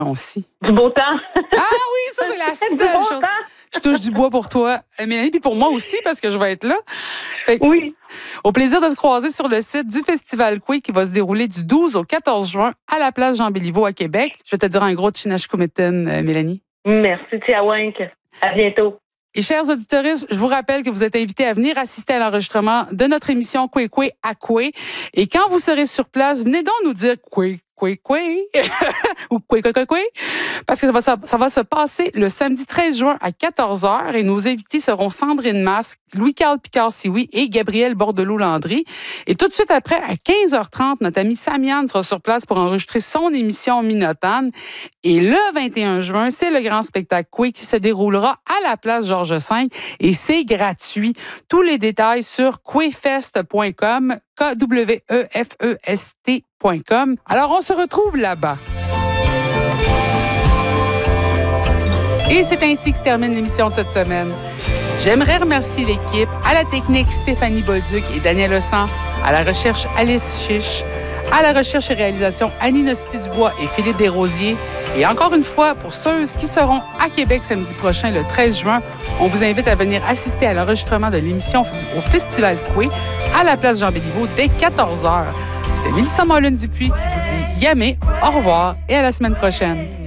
Aussi. Du beau temps. Ah oui, ça, c'est la seule chose. Je touche du bois pour toi, Mélanie, puis pour moi aussi, parce que je vais être là. Oui. Au plaisir de se croiser sur le site du Festival Coué qui va se dérouler du 12 au 14 juin à la place Jean-Béliveau à Québec. Je vais te dire un gros Chinachkumeten, Mélanie. Merci, Tiawank. À bientôt. Et chers auditeurs, je vous rappelle que vous êtes invités à venir assister à l'enregistrement de notre émission Coué Coué à Coué. Et quand vous serez sur place, venez donc nous dire Coué Coué Coué ou Coué Coué Coué Coué, parce que ça va se passer le samedi 13 juin à 14h et nos invités seront Sandrine Masque, Louis-Carl Picard-Sioui et Gabriel Bordelot-Landry. Et tout de suite après, à 15h30, notre ami Samiane sera sur place pour enregistrer son émission Minotane. Et le 21 juin, c'est le grand spectacle Coué qui se déroulera à la place Georges V et c'est gratuit. Tous les détails sur couéfest.com, KWEFEST.com. Alors, on se retrouve là-bas. Et c'est ainsi que se termine l'émission de cette semaine. J'aimerais remercier l'équipe, à la technique Stéphanie Bolduc et Daniel Lecent, à la recherche Alice Chiche, à la recherche et réalisation Annie Nosti-Dubois et Philippe Desrosiers. Et encore une fois, pour ceux qui seront à Québec samedi prochain, le 13 juin, on vous invite à venir assister à l'enregistrement de l'émission au Festival Coué à la place Jean-Béliveau dès 14h. C'était Mélissa Mollin-Dupuis qui vous dit yamé, au revoir et à la semaine prochaine.